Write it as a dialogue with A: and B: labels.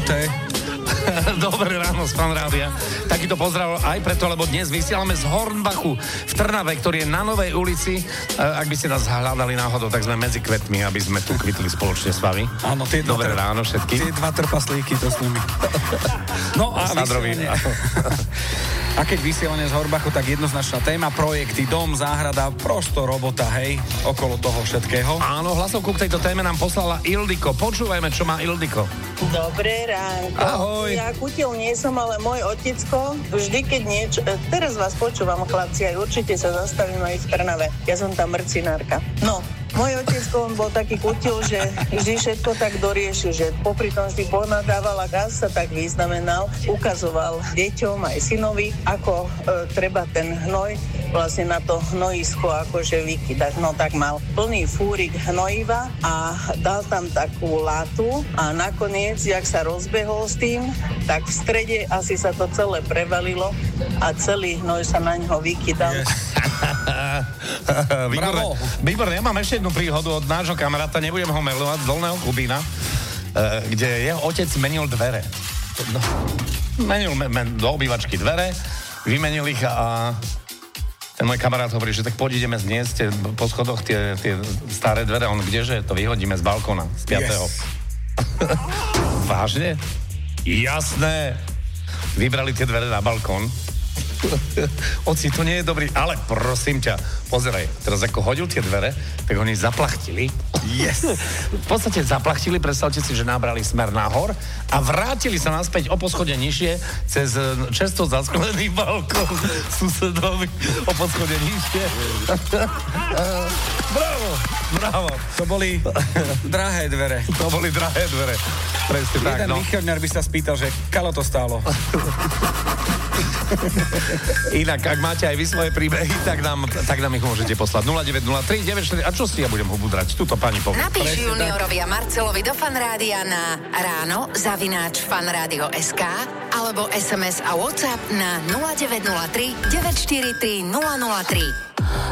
A: Robote.
B: Dobré ráno z Fanrádia. Takýto pozdrav aj preto, lebo dnes vysielame z Hornbachu v Trnave, ktorý je na Novej ulici. Ak by ste nás hľadali náhodou, tak sme medzi kvetmi, aby sme tu kvitli spoločne s vami.
A: Áno,
B: Dobré ráno všetkým.
A: Tie dva trpaslíky, to s nimi. No a vysielanie. A keď vysielanie z Hornbachu, tak jednoznačná téma, projekty, dom, záhrada, prosto robota, hej, okolo toho všetkého.
B: Áno, hlasovku k tejto téme nám poslala Ildiko. Počúvajme, čo má Ildiko.
C: Dobré ránko.
B: Ahoj.
C: Ja kutil nie som, ale môj otecko, vždy keď niečo... Teraz vás počúvam, chlapci, aj určite sa zastavím aj v Trnave. Ja som tam mrcinárka. No, môj otecko, on bol taký kutil, že vždy všetko tak doriešil, že popri tom vždy ponadával a gaz sa tak vyznamenal, ukazoval deťom aj synovi, ako treba ten hnoj vlastne na to hnojisko akože vykydať. No tak mal plný fúrik hnojiva a dal tam takú látu a nakoniec, jak sa rozbehol s tým, tak v strede asi sa to celé prevalilo a celý hnoj sa na ňo vykydal.
A: Yes.
B: Výborné. Ja mám ešte jednu príhodu od nášho kamaráta, nebudem ho melovať, z Dolného Kubína, kde jeho otec menil dvere. Menil do obývačky dvere, vymenil ich a ten môj kamarát hovorí, že tak poď ideme zniesť po schodoch tie staré dvere. On kdeže? To vyhodíme z balkóna, z 5. Yes. Vážne? Jasné. Vybrali tie dvere na balkón. Oci, to nie je dobrý, ale prosím ťa, pozeraj, teraz ako hodil tie dvere, tak oni zaplachtili.
A: Yes.
B: V podstate zaplachtili, predstavte si, že nabrali smer nahor a vrátili sa naspäť o poschode nižšie cez často zasklený balkón susedovi o poschode nižšie. Bravo.
A: To boli drahé dvere.
B: Presne tak,
A: jeden východňar by sa spýtal, že kalo to stálo.
B: Inak, ak máte aj vy svoje príbehy, tak nám ich môžete poslať 0903 94. A čo si ja budem ho budrať? Tuto pani povie.
D: Napíš juniorovi a Marcelovi do Fanrádia na ráno@fanradio.sk alebo SMS a WhatsApp na 0903 943 003.